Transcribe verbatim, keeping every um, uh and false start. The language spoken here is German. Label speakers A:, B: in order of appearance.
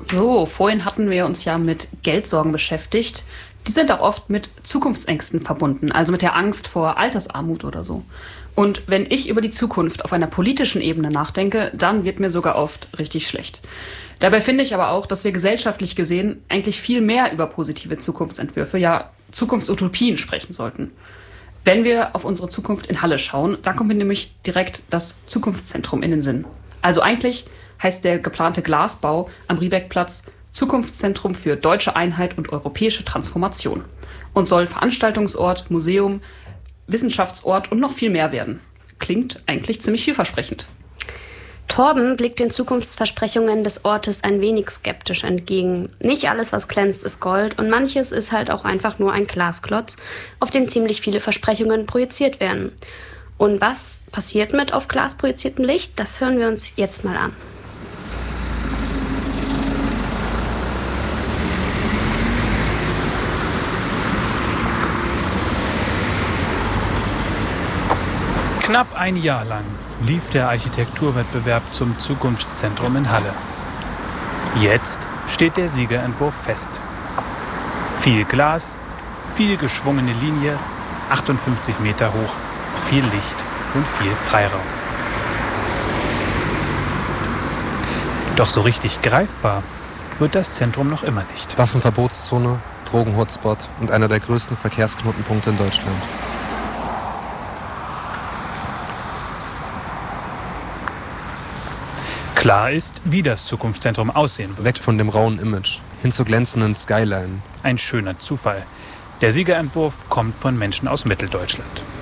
A: So, vorhin hatten wir uns ja mit Geldsorgen beschäftigt. Die sind auch oft mit Zukunftsängsten verbunden, also mit der Angst vor Altersarmut oder so. Und wenn ich über die Zukunft auf einer politischen Ebene nachdenke, dann wird mir sogar oft richtig schlecht. Dabei finde ich aber auch, dass wir gesellschaftlich gesehen eigentlich viel mehr über positive Zukunftsentwürfe, ja Zukunftsutopien sprechen sollten. Wenn wir auf unsere Zukunft in Halle schauen, dann kommt mir nämlich direkt das Zukunftszentrum in den Sinn. Also eigentlich heißt der geplante Glasbau am Riebeckplatz Zukunftszentrum für deutsche Einheit und europäische Transformation und soll Veranstaltungsort, Museum, Wissenschaftsort und noch viel mehr werden. Klingt eigentlich ziemlich vielversprechend.
B: Torben blickt den Zukunftsversprechungen des Ortes ein wenig skeptisch entgegen. Nicht alles, was glänzt, ist Gold und manches ist halt auch einfach nur ein Glasklotz, auf den ziemlich viele Versprechungen projiziert werden. Und was passiert mit auf Glas projiziertem Licht? Das hören wir uns jetzt mal an.
C: Knapp ein Jahr lang lief der Architekturwettbewerb zum Zukunftszentrum in Halle. Jetzt steht der Siegerentwurf fest. Viel Glas, viel geschwungene Linie, achtundfünfzig Meter hoch, viel Licht und viel Freiraum. Doch so richtig greifbar wird das Zentrum noch immer nicht.
D: Waffenverbotszone, Drogen-Hotspot und einer der größten Verkehrsknotenpunkte in Deutschland.
C: Klar ist, wie das Zukunftszentrum aussehen wird.
D: Weg von dem rauen Image, hin zur glänzenden Skyline.
C: Ein schöner Zufall. Der Siegerentwurf kommt von Menschen aus Mitteldeutschland.